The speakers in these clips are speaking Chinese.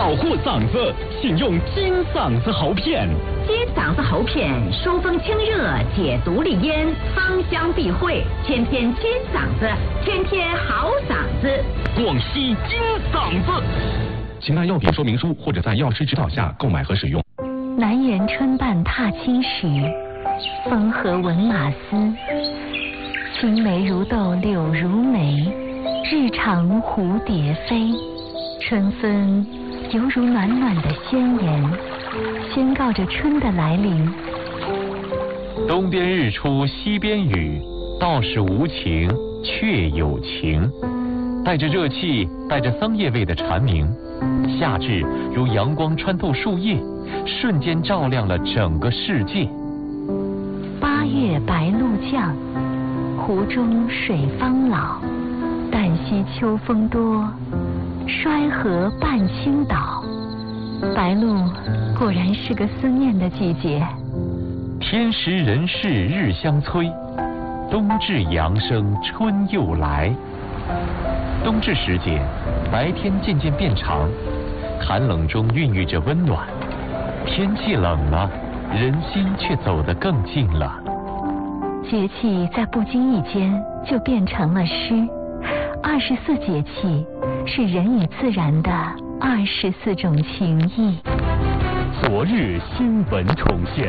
保护嗓子，请用金嗓子喉片。 金嗓子喉片疏风清热，解毒利咽，芳香避秽，天天金嗓子，天天好嗓子。 广西金嗓子。请按药品说明书或者在药师指导下购买和使用。 南园春半踏青时，风和闻马嘶。青梅如豆柳如眉，日长蝴蝶飞。春风犹如暖暖的宣言，宣告着春的来临。 东边日出西边雨，道是无晴却有晴。带着热气，带着桑叶味的蝉鸣，夏至如阳光穿透树叶，瞬间照亮了整个世界。 八月白露降，湖中水方老。旦夕秋风多，衰河半倾倒。白露果然是个思念的季节。 天时人事日相催，冬至阳生春又来。冬至时节，白天渐渐变长，寒冷中孕育着温暖。天气冷了，人心却走得更近了。 节气在不经意间就变成了诗。24节气是人与自然的24种情谊。 昨日新闻重现。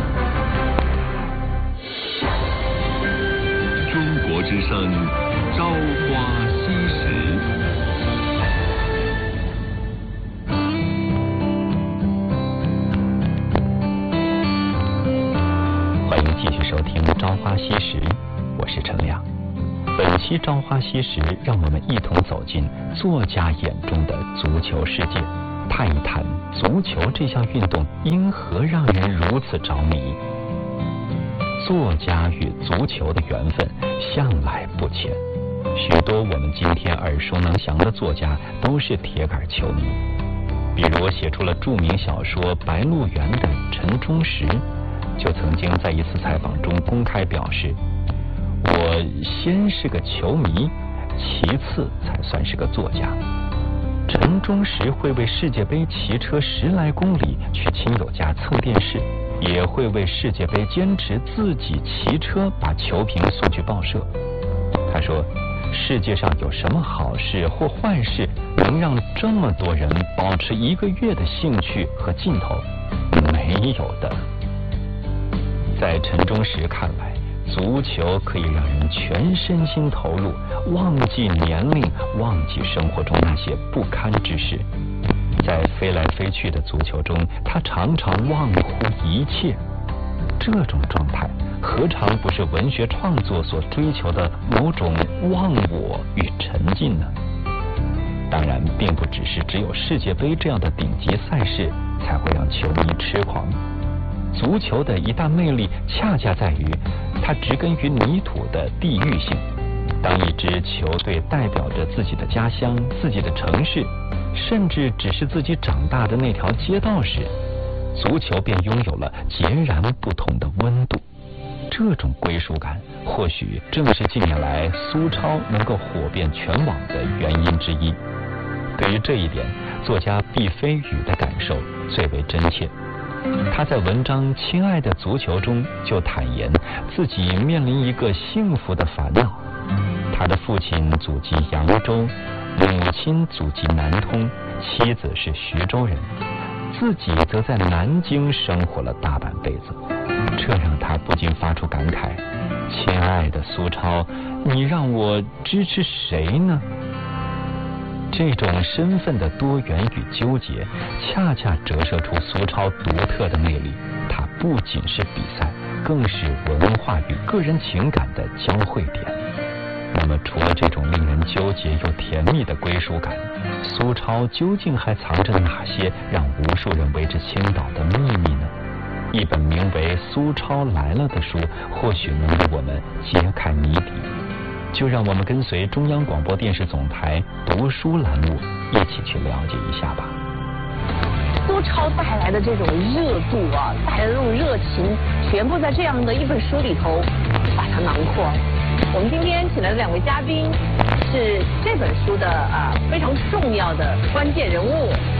中国之声，朝花夕拾。 欢迎继续收听《朝花夕拾》，我是陈亮。本期《朝花夕拾》，让我们一同走进作家眼中的足球世界，探一探足球这项运动因何让人如此着迷。作家与足球的缘分向来不浅，许多我们今天耳熟能详的作家都是铁杆球迷。比如写出了著名小说《白鹿原》的陈忠实，就曾经在一次采访中公开表示，我先是个球迷，其次才算是个作家。陈忠实会为世界杯骑车10来公里去亲友家蹭电视，也会为世界杯坚持自己骑车把球评送去报社。他说，世界上有什么好事或坏事能让这么多人保持1个月的兴趣和劲头？没有的。在陈忠实看来，足球可以让人全身心投入，忘记年龄，忘记生活中那些不堪之事。在飞来飞去的足球中，他常常忘乎一切。这种状态何尝不是文学创作所追求的某种忘我与沉浸呢？当然，并不只有世界杯这样的顶级赛事才会让球迷痴狂。足球的一大魅力恰恰在于它植根于泥土的地域性。当一支球队代表着自己的家乡、自己的城市，甚至只是自己长大的那条街道时，足球便拥有了截然不同的温度。这种归属感或许正是近年来苏超能够火遍全网的原因之一。对于这一点，作家毕飞宇的感受最为真切。他在文章《亲爱的足球》中就坦言自己面临一个幸福的烦恼。他的父亲祖籍扬州，母亲祖籍南通，妻子是徐州人，自己则在南京生活了大半辈子。这让他不禁发出感慨：亲爱的苏超，你让我支持谁呢？这种身份的多元与纠结，恰恰折射出苏超独特的魅力。它不仅是比赛，更是文化与个人情感的交汇点。那么，除了这种令人纠结又甜蜜的归属感，苏超究竟还藏着哪些让无数人为之倾倒的秘密呢？一本名为《苏超来了》的书，或许能为我们揭开谜底。就让我们跟随中央广播电视总台读书栏目一起去了解一下吧。 苏超带来的这种热度啊，带来的这种热情，全部在这样的一本书里头把它囊括。我们今天请来的2位嘉宾是这本书的非常重要的关键人物，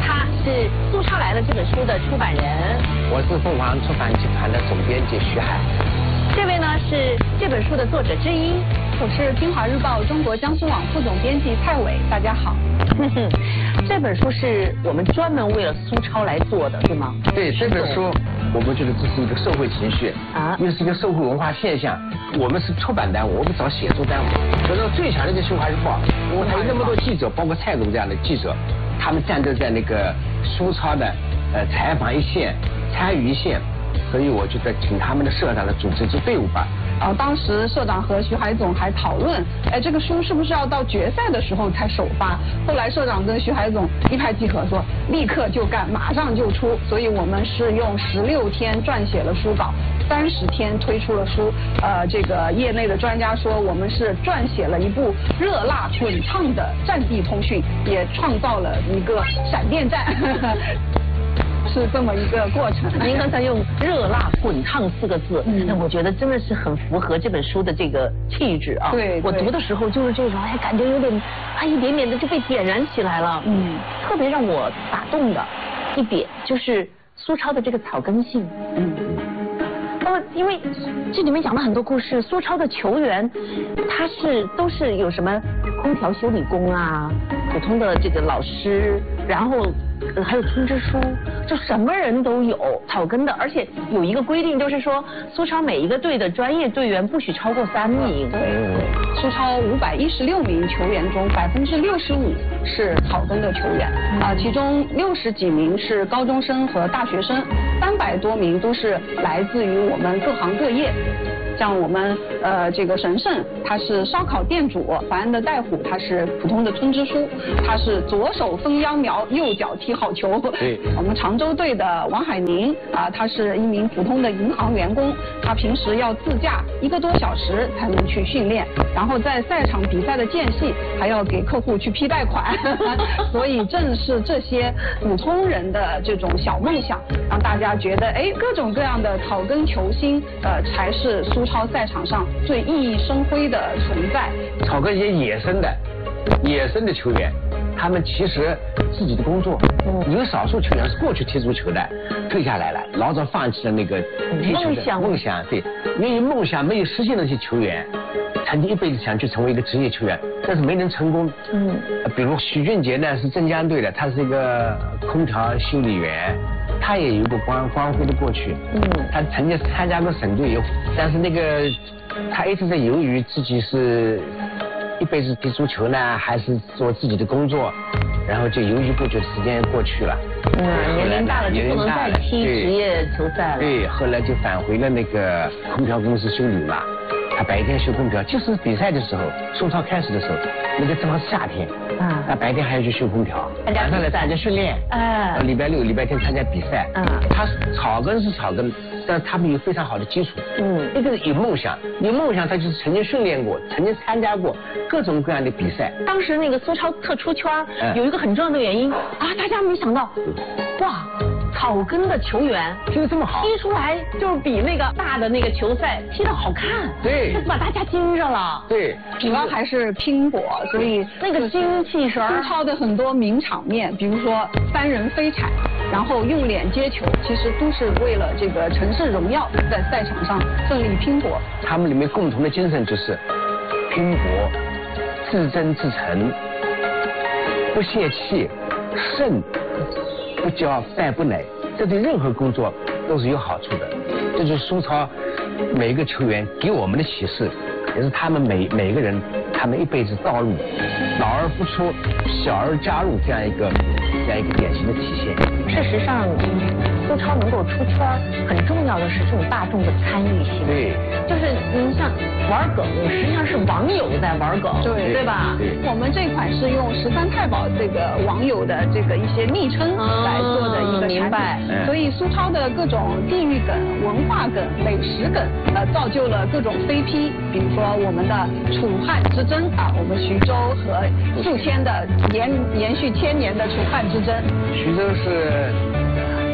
他是苏超来了这本书的出版人。 我是凤凰出版集团的总编辑徐海。 这位呢是这本书的作者之一。 我是《京华日报》中国江苏网副总编辑蔡伟，大家好。 这本书是我们专门为了苏超来做的，对吗？ 对，这本书我们觉得这是一个社会情绪啊，又是一个社会文化现象。我们是出版单位，我们找写作单位，所以说最强的就是《京华日报》，因为还有那么多记者，包括蔡总这样的记者，他们战斗在那个苏超的采访一线、参与一线，所以我觉得请他们的社长来组织一支队伍吧。 当时社长和徐海总还讨论，这个书是不是要到决赛的时候才首发？后来社长跟徐海总一拍即合，说立刻就干，马上就出。所以我们是用16天撰写了书稿，30天推出了书。这个业内的专家说，我们是撰写了一部热辣滚烫的战地通讯，也创造了一个闪电战。是这么一个过程。 您刚才用热辣滚烫4个字，那我觉得真的是很符合这本书的这个气质啊。 对， 我读的时候就是这种，感觉有点，一点点的就被点燃起来了。特别让我打动的一点就是苏超的这个草根性。因为这里面讲了很多故事，苏超的球员，他都是有什么空调修理工啊，普通的这个老师，然后还有通知书，就什么人都有，草根的，而且有一个规定，就是说苏超每一个队的专业队员不许超过3名。 对，苏超516名球员中65%是草根的球员其中60几名是高中生和大学生，300多名都是来自于我们各行各业。像我们这个神圣，他是烧烤店主；淮安的戴虎，他是普通的通知书，他是左手分秧苗，右脚踢好球。 对， 我们常州队的王海宁他是一名普通的银行员工，他平时要自驾1个多小时才能去训练，然后在赛场比赛的间隙还要给客户去批贷款。所以正是这些普通人的这种小梦想，让大家觉得各种各样的草根球星才是苏超赛场上最熠熠生辉的存在。 草根一些野生的球员，他们其实自己的工作，有少数球员是过去踢足球的，退下来了，老早放弃了那个踢球的梦想。对，因为梦想没有实现的那些球员，曾经一辈子想去成为一个职业球员，但是没能成功。比如许俊杰呢是镇江队的，他是一个空调修理员。他也有过光辉的过去，他曾经参加过省队，但是那个他一直在犹豫自己是一辈子踢足球呢，还是做自己的工作，然后就犹豫不决，时间过去了。 年龄大了就不能再踢职业球赛了。 对，后来就返回了那个空调公司修理嘛。他白天修空调，就是比赛的时候，苏超开始的时候，那个正好是夏天，他白天还要去修空调，晚上来参加训练，礼拜6、礼拜天参加比赛，他草根是草根，但是他们有非常好的基础，一个有梦想，有梦想他就是曾经训练过，曾经参加过各种各样的比赛。 当时那个苏超特出圈有一个很重要的原因大家没想到，哇！草根的球员踢得这么好， 踢出来就是比那个大的那个球赛踢得好看， 对， 把大家惊着了。 对， 主要还是拼搏，所以那个精气神。 苏超的很多名场面，比如说3人飞铲，然后用脸接球，其实都是为了这个城市荣耀，在赛场上奋力拼搏。 他们里面共同的精神就是拼搏、自争自成、不泄气、胜。不骄败不馁，这对任何工作都是有好处的。这就是苏超每一个球员给我们的启示，也是他们每个人他们一辈子道路，老而不出，小而加入这样一个典型的体现。 事实上，苏超能够出圈，很重要的是这种大众的参与性。 对， 就是您像玩梗，实际上是网友在玩梗，对吧？ 对。 我们这款是用13太保这个网友的这个一些昵称来做的一个产品，所以苏超的各种地域梗、文化梗、美食梗，造就了各种飞批。比如说我们的楚汉之争我们徐州和数千的延续1000年的楚汉之争。 徐州是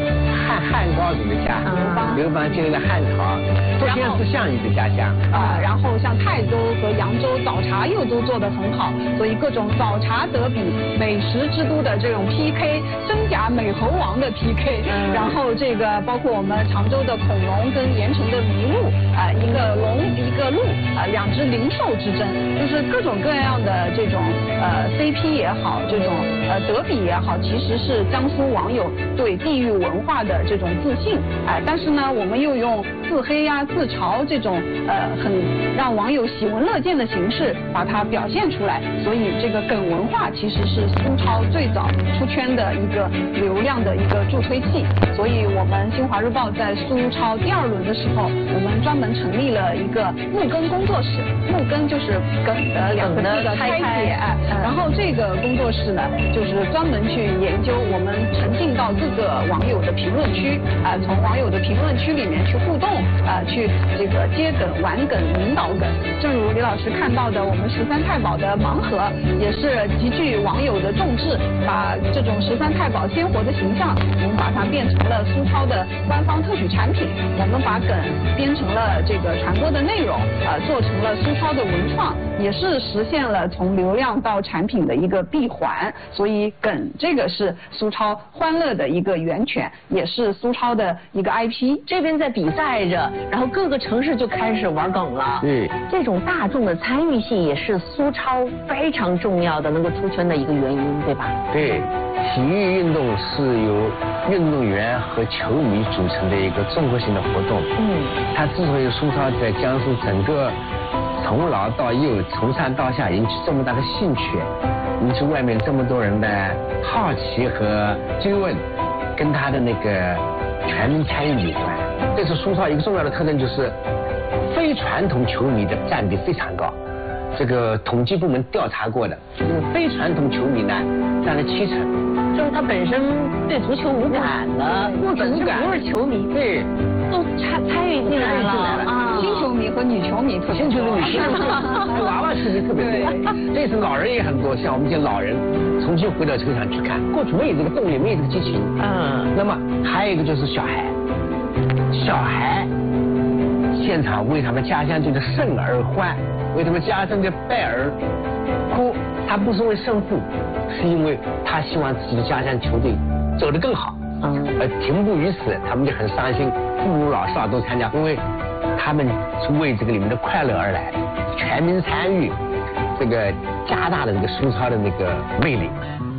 汉高祖的家，刘邦建立了汉朝，不先是项羽的家乡然后像泰州和扬州早茶又都做得很好，所以各种早茶德比、美食之都的这种 PK， 真假美猴王的 PK，然后这个包括我们常州的恐龙跟盐城的麋鹿一个龙一个鹿两只灵兽之争，就是各种各样的这种CP 也好，这种德比也好，其实是江苏网友对地域文化的这种自信但是呢，我们又用自黑呀、自嘲这种很让网友喜闻乐见的形式把它表现出来，所以这个梗文化其实是苏超最早出圈的一个流量的一个助推器。所以我们新华日报在苏超第2轮的时候，我们专门成立了一个木根工作室，木根就是梗的2个字的拆解然后这个工作室呢，就是专门去研究，我们沉浸到各个网友的评论区从网友的评论区里面去互动去这个接梗、玩梗、引导梗。正如李老师看到的，我们13太保的盲盒也是极具网友的重视，把这种13太保鲜活的形象，我们把它变成了苏超的官方特许产品，我们把梗编成了这个传播的内容做成了苏超的文创，也是实现了从流量到产品的一个闭环。所以梗这个是苏超欢乐的一个源泉，也是苏超的一个 IP。 这边在比赛着，然后各个城市就开始玩梗了。 对， 这种大众的参与性也是苏超非常重要的能够出圈的一个原因，对吧？ 对，体育运动是由运动员和球迷组成的一个综合性的活动。它之所以苏超在江苏整个从老到幼、从上到下引起这么大的兴趣，引起外面这么多人的好奇和追问，跟他的那个全民参与有关。这是苏超一个重要的特征，就是非传统球迷的占比非常高。这个统计部门调查过的，就是非传统球迷呢占了70%。 就是他本身对足球无感的，或者不是球迷， 对， 都参与进来了新球迷和女球迷特别多， 新球迷、女球迷、娃娃球迷特别多。这次老人也很多，像我们这些老人重新回到球场去看，过去没有这个动力，没有这个激情。那么还有一个就是小孩现场为他们家乡队的胜而欢，为他们家乡队败而哭。他不是为胜负，是因为他希望自己的家乡球队走得更好。而停步于此，他们就很伤心。父母老少都参加，因为他们是为这个里面的快乐而来的，全民参与，这个加大了这个苏超的那个魅力。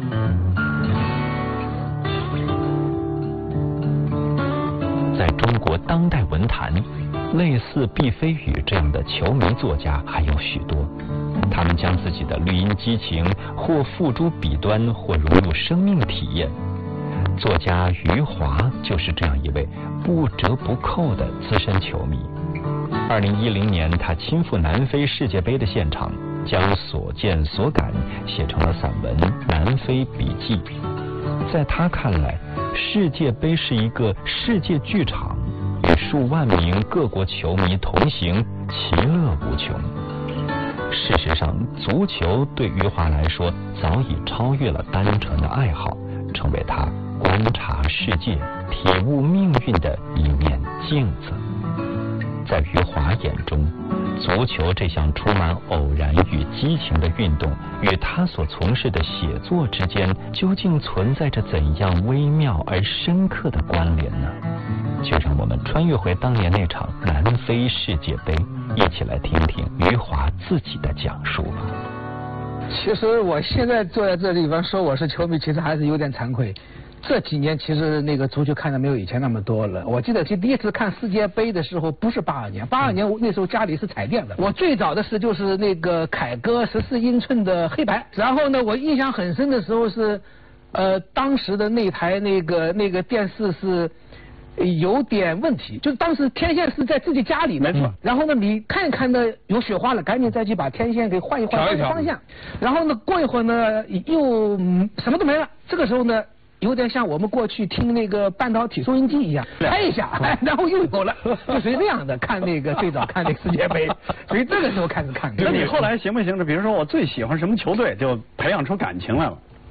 在中国当代文坛，类似毕飞宇这样的球迷作家还有许多，他们将自己的绿茵激情或付诸笔端，或融入生命体验。作家余华就是这样一位不折不扣的资深球迷。2010年，他亲赴南非世界杯的现场，将所见所感写成了散文《南非笔记》。在他看来，世界杯是一个世界剧场，与数万名各国球迷同行，其乐无穷。事实上，足球对余华来说早已超越了单纯的爱好，成为他观察世界、体悟命运的一面镜子。在余华眼中，足球这项充满偶然与激情的运动，与他所从事的写作之间，究竟存在着怎样微妙而深刻的关联呢？就让我们穿越回当年那场南非世界杯，一起来听听余华自己的讲述吧。 其实我现在坐在这地方说我是球迷，其实还是有点惭愧。这几年其实那个足球看的没有以前那么多了。我记得第一次看世界杯的时候不是82年，82年我那时候家里是彩电的。我最早的是就是那个凯歌14英寸的黑白。然后呢，我印象很深的时候是，当时的那台那个电视是有点问题，就是当时天线是在自己家里面，然后呢你看一看呢有雪花了，赶紧再去把天线给换一换方向。然后呢过一会儿呢又什么都没了，这个时候呢有点像我们过去听那个半导体收音机一样，拍一下，然后又有了，就属于这样的看那个最早看那个世界杯，所以这个时候开始看。 那你后来行不行？比如说我最喜欢什么球队，就培养出感情来了。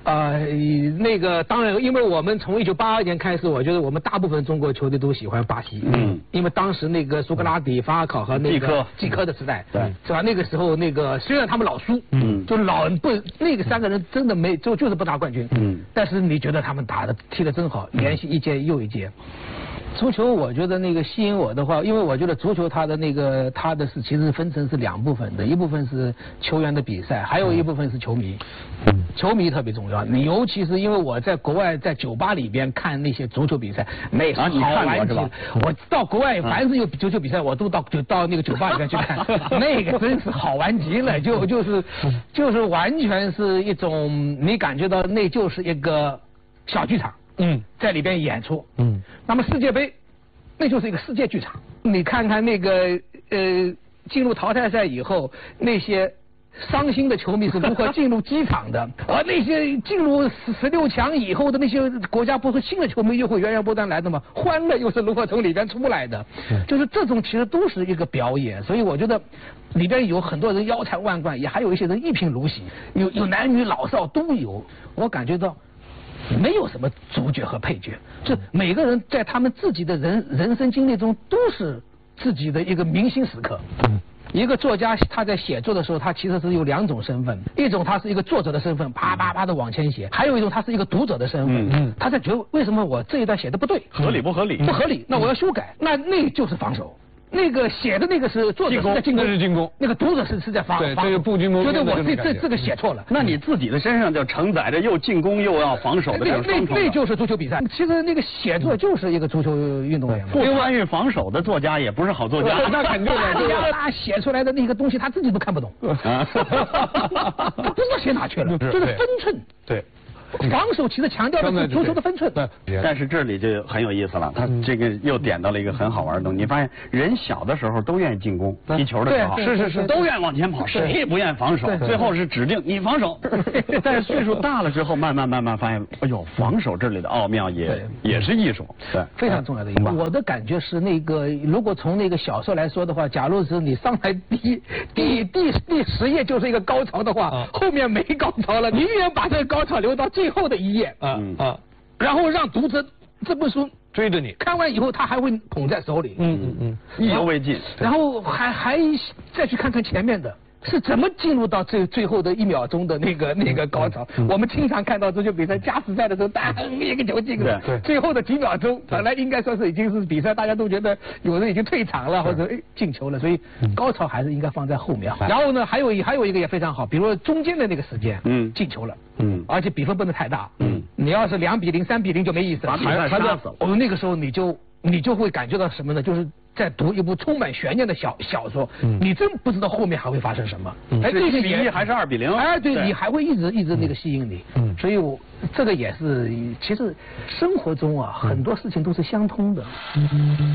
那个当然，因为我们从1982年开始，我觉得我们大部分中国球队都喜欢巴西。因为当时那个苏格拉底、法尔考和那个季科的时代，对，是吧？那个时候那个虽然他们老输，就老不那个3个人真的就是不拿冠军，但是你觉得他们踢得真好，连续一届又一届。足球我觉得那个吸引我的话，因为我觉得足球它的其实分成是2部分的，一部分是球员的比赛，还有一部分是球迷。球迷特别重要，尤其是因为我在国外在酒吧里边看那些足球比赛，那好玩极了。我到国外凡是有足球比赛，我都到那个酒吧里边去看，那个真是好玩极了，就是完全是一种你感觉到那就是一个小剧场。在里边演出。那么世界杯，那就是一个世界剧场。你看看那个进入淘汰赛以后，那些伤心的球迷是如何进入机场的，而那些进入16强以后的那些国家，不是新的球迷又会源源不断来的吗？欢乐又是如何从里边出来的？就是这种其实都是一个表演，所以我觉得里边有很多人腰缠万贯，也还有一些人一贫如洗，有男女老少都有。我感觉到没有什么主角和配角，就每个人在他们自己的人生经历中都是自己的一个明星时刻。一个作家他在写作的时候，他其实是有2种身份，一种他是一个作者的身份，啪啪啪的往前写；还有一种他是一个读者的身份，他在觉得为什么我这一段写的不对， 合理不合理？ 不合理，那我要修改，那就是防守。那个写的那个是作者是在进攻， 那是进攻， 那个读者是在防守。 对，这个不进攻。 觉得我这个写错了。 那你自己的身上就承载着又进攻又要防守的这种双重。 那就是足球比赛。其实那个写作就是一个足球运动员。 不参与防守的作家也不是好作家。 那肯定的，他写出来的那个东西他自己都看不懂，他不知道写哪去了，就是分寸。 对。 防守其实强调的是足球的分寸， 但是这里就很有意思了，他这个又点到了一个很好玩的东西。你发现人小的时候都愿意进攻，踢球的时候是都愿意往前跑，谁也不愿意防守，最后是指定你防守。但是岁数大了之后，慢慢发现，哎呦，防守这里的奥妙也是艺术，对， 非常重要的一个。我的感觉是那个，如果从那个小说来说的话，假如是你上来第10页就是一个高潮的话，后面没高潮了，宁愿把这个高潮留到最后的一页，然后让读者这本书追着你看完以后，他还会捧在手里， 意犹未尽， 然后还再去看看前面的。是怎么进入到最后的1秒钟的那个高潮？我们经常看到足球比赛加时赛的时候，一个球进了，最后的几秒钟，本来应该说是已经是比赛，大家都觉得有人已经退场了，或者进球了，所以高潮还是应该放在后面。然后呢，还有一个也非常好，比如说中间的那个时间，进球了，而且比分不能太大，你要是2比0、3比0就没意思了， 把比赛杀死了。 那个时候你就会感觉到什么呢？就是在读一部充满悬念的小说，你真不知道后面还会发生什么。 这个1比1还是2比0？ 哎，对，你还会一直那个吸引你。所以这个也是，其实生活中啊，很多事情都是相通的。